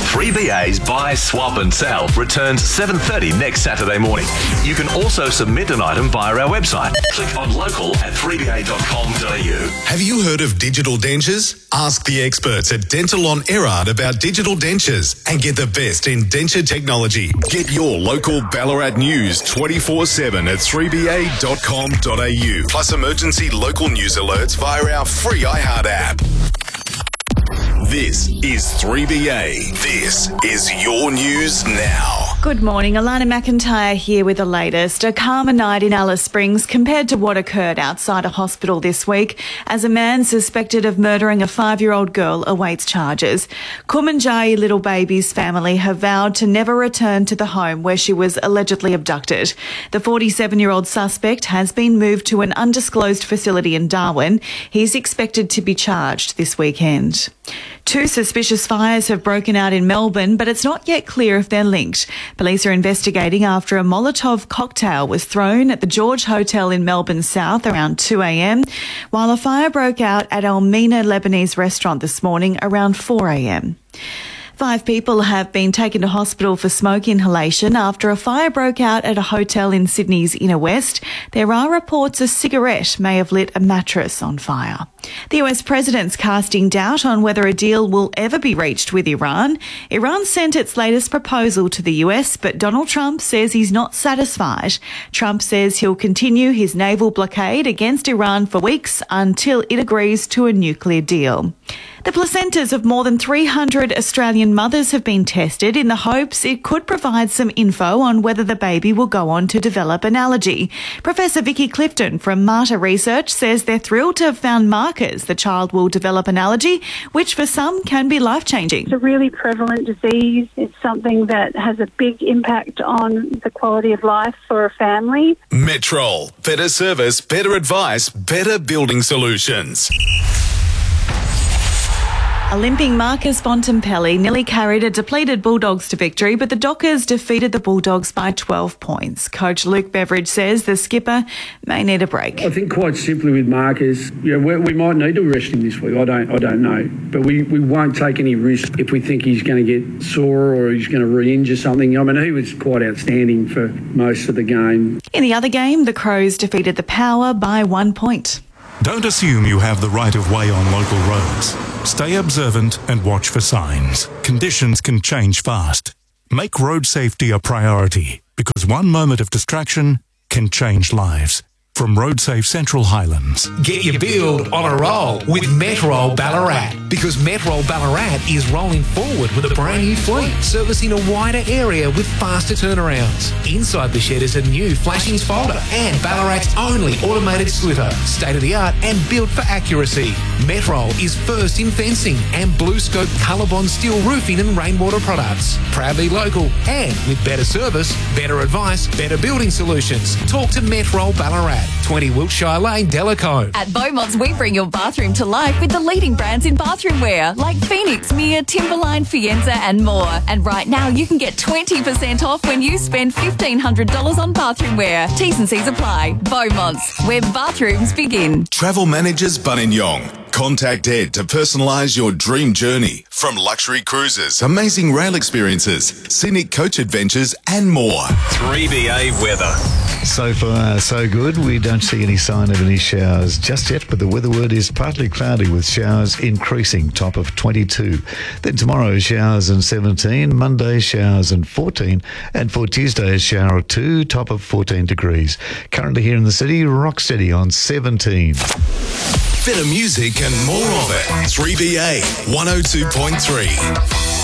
3BA's Buy, Swap and Sell returns 7:30 next Saturday morning. You can also submit an item via our website. Click on local at 3ba.com.au. Have you heard of digital dentures? Ask the experts at Dental on Erard about digital dentures and get the best in denture technology. Get your local Ballarat news 24/7 at 3ba.com.au. Plus emergency local news alerts via our free iHeart app. This is 3BA. This is your news now. Good morning, Alana McIntyre here with the latest. A calmer night in Alice Springs compared to what occurred outside a hospital this week as a man suspected of murdering a 5-year-old girl awaits charges. Kumanjayi Little Baby's family have vowed to never return to the home where she was allegedly abducted. The 47-year-old suspect has been moved to an undisclosed facility in Darwin. He's expected to be charged this weekend. 2 suspicious fires have broken out in Melbourne, but it's not yet clear if they're linked. Police are investigating after a Molotov cocktail was thrown at the George Hotel in Melbourne South around 2 a.m, while a fire broke out at Almina Lebanese restaurant this morning around 4 a.m. 5 people have been taken to hospital for smoke inhalation after a fire broke out at a hotel in Sydney's Inner West. There are reports a cigarette may have lit a mattress on fire. The US president's casting doubt on whether a deal will ever be reached with Iran. Iran sent its latest proposal to the US, but Donald Trump says he's not satisfied. Trump says he'll continue his naval blockade against Iran for weeks until it agrees to a nuclear deal. The placentas of more than 300 Australian mothers have been tested in the hopes it could provide some info on whether the baby will go on to develop an allergy. Professor Vicky Clifton from Marta Research says they're thrilled to have found markers the child will develop an allergy, which for some can be life-changing. It's a really prevalent disease. It's something that has a big impact on the quality of life for a family. Metrol. Better service, better advice, better building solutions. A limping Marcus Bontempelli nearly carried a depleted Bulldogs to victory, but the Dockers defeated the Bulldogs by 12 points. Coach Luke Beveridge says the skipper may need a break. I think quite simply with Marcus, we might need to rest him this week. I don't know. But we won't take any risk if we think he's going to get sore or he's going to re-injure something. I mean, he was quite outstanding for most of the game. In the other game, the Crows defeated the Power by 1 point. Don't assume you have the right of way on local roads. Stay observant and watch for signs. Conditions can change fast. Make road safety a priority because one moment of distraction can change lives. From RoadSafe Central Highlands. Get your build on a roll with Metrol Ballarat, because Metrol Ballarat is rolling forward with a brand new fleet, servicing a wider area with faster turnarounds. Inside the shed is a new flashings folder and Ballarat's only automated slitter, state-of-the-art and built for accuracy. Metrol is first in fencing and BlueScope Colorbond steel roofing and rainwater products. Proudly local and with better service, better advice, better building solutions. Talk to Metrol Ballarat. 20 Wiltshire Lane, Delacombe. At Beaumont's, we bring your bathroom to life with the leading brands in bathroom wear like Phoenix, Mia, Timberline, Fienza and more. And right now you can get 20% off when you spend $1,500 on bathroom wear. T's and C's apply. Beaumont's, where bathrooms begin. Travel Managers Buninyong. Contact Ed to personalise your dream journey. From luxury cruises, amazing rail experiences, scenic coach adventures and more. 3BA weather. So far, so good. We don't see any sign of any showers just yet, but the weather word is partly cloudy with showers increasing, top of 22. Then tomorrow, showers and 17. Monday, showers and 14. And for Tuesday, a shower or 2, top of 14 degrees. Currently here in the city, rock steady on 17. Better music and more of it. 3BA 102.3.